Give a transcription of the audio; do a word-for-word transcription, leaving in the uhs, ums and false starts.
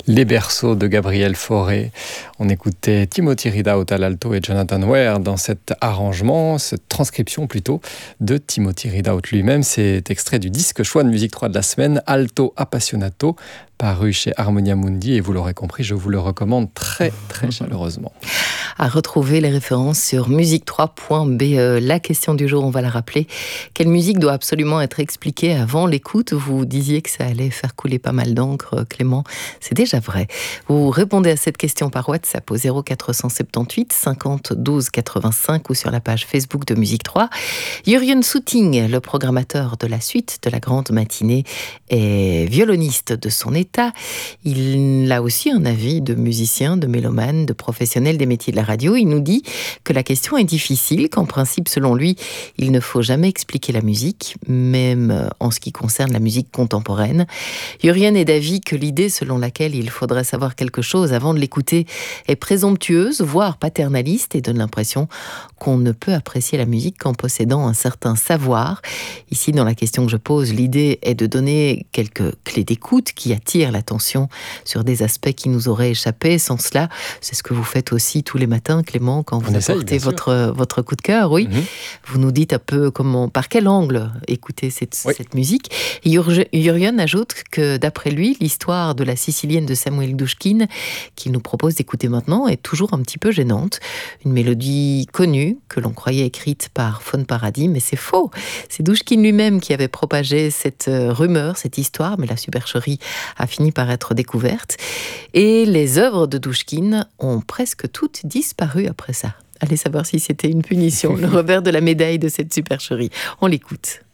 Les berceaux de Gabriel Fauré. On écoutait Timothy Ridout à l'alto et Jonathan Ware dans cet arrangement, cette transcription plutôt, de Timothy Ridout lui-même. C'est extrait du disque Choix de musique trois de la semaine, Alto Appassionato, paru chez Harmonia Mundi. Et vous l'aurez compris, je vous le recommande très très chaleureusement. À retrouver les références sur musique trois point b e. La question du jour, on va la rappeler. Quelle musique doit absolument être expliquée avant l'écoute? Vous disiez que ça allait faire couler pas mal d'encre, Clément. C'est déjà vrai. Vous répondez à cette question par WhatsApp au zéro quatre cent soixante-dix-huit cinquante douze quatre-vingt-cinq ou sur la page Facebook de Musique trois. Jürgen Souting, le programmateur de la suite de la grande matinée, est violoniste de son état. Il a aussi un avis de musicien, de mélomane, de professionnel des métiers de la radio. Il nous dit que la question est difficile, qu'en principe, selon lui, il ne faut jamais expliquer la musique, même en ce qui concerne la musique contemporaine. Jürgen est d'avis que l'idée selon laquelle il faudrait savoir quelque chose avant de l'écouter est présomptueuse, voire paternaliste, et donne l'impression qu'on ne peut apprécier la musique qu'en possédant un certain savoir. Ici, dans la question que je pose, l'idée est de donner quelques clés d'écoute qui attirent l'attention sur des aspects qui nous auraient échappé. Sans cela, c'est ce que vous faites aussi tous les matins, Clément, quand vous essaye, apportez votre, votre coup de cœur. Oui. Mm-hmm. Vous nous dites un peu comment, par quel angle écouter cette, oui. cette musique. Et Jürgen ajoute que, d'après lui, l'histoire de la Sicilienne de Samuel Douchkine, qu'il nous propose d'écouter maintenant, est toujours un petit peu gênante. Une mélodie connue, que l'on croyait écrite par Faune Paradis, mais c'est faux. C'est Douchkine lui-même qui avait propagé cette rumeur, cette histoire, mais la supercherie a fini par être découverte. Et les œuvres de Douchkine ont presque toutes disparu après ça. Allez savoir si c'était une punition, le revers de la médaille de cette supercherie. On l'écoute.